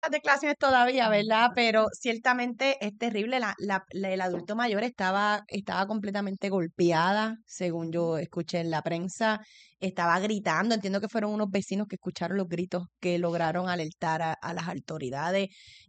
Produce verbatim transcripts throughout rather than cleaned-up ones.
declaraciones todavía, ¿verdad? Pero ciertamente es terrible. La, la- la- el adulto mayor estaba, estaba completamente golpeada, según yo escuché en la prensa. Estaba gritando. Entiendo que fueron unos vecinos que escucharon los gritos que lograron alertar a, a las autoridades.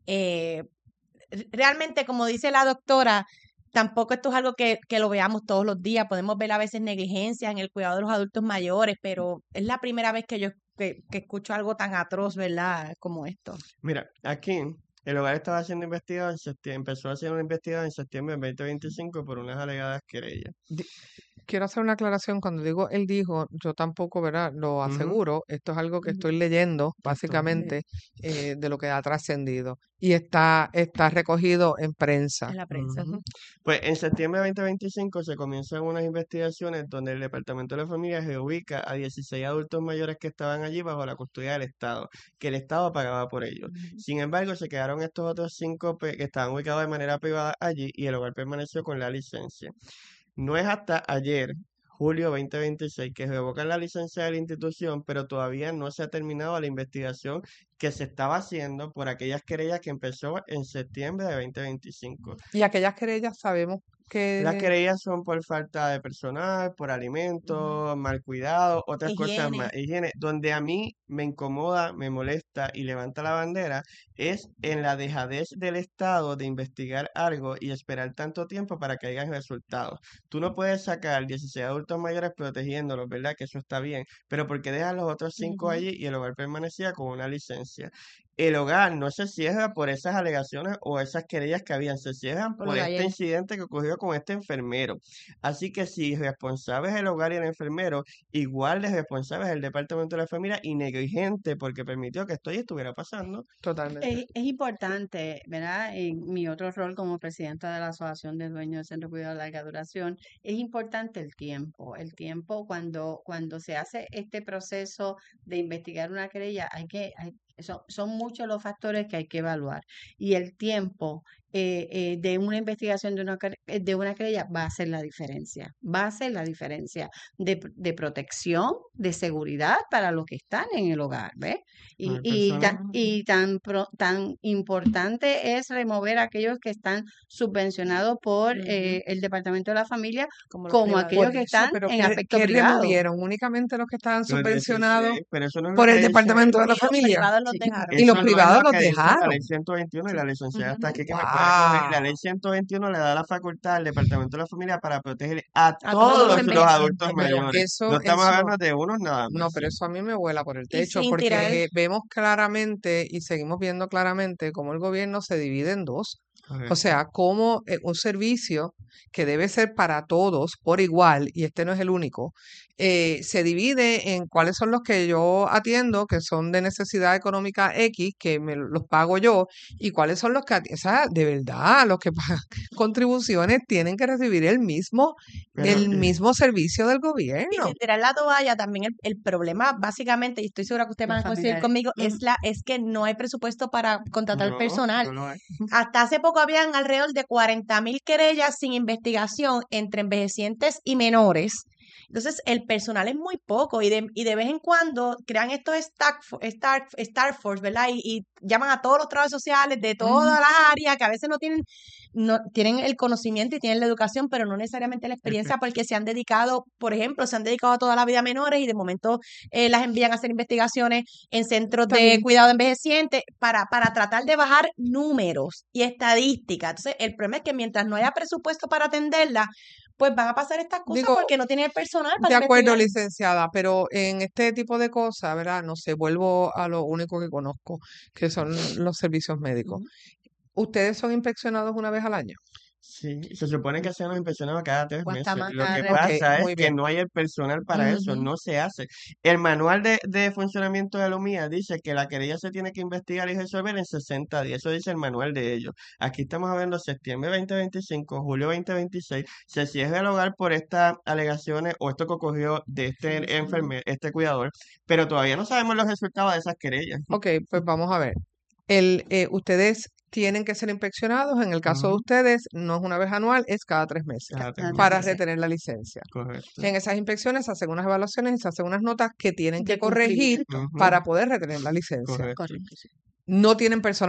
Eh, re- Realmente, como dice la doctora, tampoco esto es algo que, que lo veamos todos los días. Podemos ver a veces negligencia en el cuidado de los adultos mayores, pero es la primera vez que yo que, que escucho algo tan atroz, ¿verdad? Como esto. Mira, aquí el hogar estaba siendo investigado en septiembre, empezó a ser una investigación en septiembre de dos mil veinticinco por unas alegadas querellas. Di- Quiero hacer una aclaración. Cuando digo él dijo, yo tampoco, ¿verdad? Lo Ujú, aseguro. Esto es algo que Ujú. estoy leyendo, esto, básicamente, eh, de lo que ha trascendido. Y está, está recogido en prensa. En la prensa. ujú. Pues en septiembre de dos mil veinticinco se comienzan unas investigaciones donde el Departamento de la Familia se ubica a dieciséis adultos mayores que estaban allí bajo la custodia del Estado, que el Estado pagaba por ellos. Ujú. Sin embargo, se quedaron estos otros cinco pe- que estaban ubicados de manera privada allí y el hogar permaneció con la licencia. No es hasta ayer, julio dos mil veintiséis, que revocan la licencia de la institución, pero todavía no se ha terminado la investigación que se estaba haciendo por aquellas querellas que empezó en septiembre de dos mil veinticinco. Y aquellas querellas sabemos Las que querellas son por falta de personal, por Ujú. alimentos, mal cuidado, otras cosas más. Higiene. Higiene, donde a mí me incomoda, me molesta y levanta la bandera, es en la dejadez del Estado de investigar algo y esperar tanto tiempo para que haya resultados. Tú no puedes sacar dieciséis adultos mayores protegiéndolos, ¿verdad? Que eso está bien, pero porque dejan los otros cinco Ujú. allí y el hogar permanecía con una licencia. El hogar no se cierra por esas alegaciones o esas querellas que habían, se cierran Por lo por de este ayer. incidente que ocurrió con este enfermero. Así que si responsable es el hogar y el enfermero, igual de responsable es el Departamento de la Familia y negligente porque permitió que esto ya estuviera pasando. totalmente. Es, es importante, ¿verdad? En mi otro rol como presidenta de la Asociación de Dueños del Centro de Cuidado de Larga Duración, es importante el tiempo. El tiempo cuando, cuando se hace este proceso de investigar una querella, hay que, hay- son, son muchos los factores que hay que evaluar. Y el tiempo eh, eh, de una investigación de una, quere- eh, de una querella va a hacer la diferencia. Va a hacer la diferencia de, pr- de protección, de seguridad para los que están en el hogar, ¿ves? No Y, hay y, personas. tan, y tan, pro- tan importante es remover a aquellos que están subvencionados por Ujú. eh, el Departamento de la Familia, Como los como privados. aquellos Por que eso, están pero en ¿qué, aspecto qué privado. removieron? Únicamente los que estaban Los subvencionados dieciséis, pero eso no es lo por que el dice. Departamento de la Y los Familia. privados los Sí. dejaron. Y los Eso no es privados lo los que dice la dejaron. ley ciento veintiuno y Sí. la licenciada Ujú. está aquí que me puede corregir. La ley ¡Wow! ciento veintiuno le da la facultad al Departamento de la Familia para proteger a A todos los todos los envejecientes, adultos Pero mayores. No eso, estamos eso, hablando de unos nada no, más, pero sí. eso a mí me vuela por el y techo, sin tirar. porque vemos claramente y seguimos viendo claramente cómo el gobierno se divide en dos. O Correcto. sea, cómo eh, un servicio que debe ser para todos por igual, y este no es el único, eh, se divide en cuáles son los que yo atiendo, que son de necesidad económica X, que me lo- los pago yo, y cuáles son los que, ati- o sea, de verdad, los que pagan contribuciones tienen que recibir el mismo, Pero el eh, mismo servicio del Y gobierno. sin tirar la toalla, también el, el problema, básicamente, y estoy segura que ustedes van Los a coincidir familiares. conmigo, Ujú. es la, es que no hay presupuesto para contratar no, personal. no lo hay. Hasta hace poco habían alrededor de cuarenta mil querellas sin investigación entre envejecientes y menores. Entonces, el personal es muy poco y de, y de vez en cuando crean estos staff, star, star force, ¿verdad? Y, y llaman a todos los trabajos sociales de todas las áreas que a veces no tienen, no tienen el conocimiento y tienen la educación, pero no necesariamente la experiencia porque se han dedicado, por ejemplo, se han dedicado toda la vida a menores y de momento eh, las envían a hacer investigaciones en centros Está de bien. cuidado de envejecientes para, para tratar de bajar números y estadísticas. Entonces, el problema es que mientras no haya presupuesto para atenderla, pues van a pasar estas cosas Digo, porque no tienen el personal para de acuerdo, investigar. licenciada, pero en este tipo de cosas, ¿verdad? No sé, vuelvo a lo único que conozco, que son los servicios médicos. Ujú. ¿Ustedes son inspeccionados una vez al año? Sí, se supone que sean inspeccionados cada tres O hasta meses. más. Lo Cada que tres Ok, pasa es muy que bien. no hay el personal para eso, Ujú. no se hace. El manual de, de funcionamiento de la U M I A dice que la querella se tiene que investigar y resolver en sesenta días. Eso dice el manual de ellos. Aquí estamos hablando septiembre dos mil veinticinco, julio dos mil veintiséis. Se cierra el hogar por estas alegaciones o esto que ocurrió de este enfermero, este cuidador, pero todavía no sabemos los resultados de esas querellas. Ok, pues vamos a ver. El, eh, ustedes tienen que ser inspeccionados. En el caso de Ujú, ustedes, no es una vez anual, es cada tres meses cada tres Cada tres para meses, meses. retener la licencia. correcto. En esas inspecciones se hacen unas evaluaciones y se hacen unas notas que tienen que De corregir cumplimiento. Ujú, para poder retener la licencia. correcto. Correcto. Sí. No tienen personal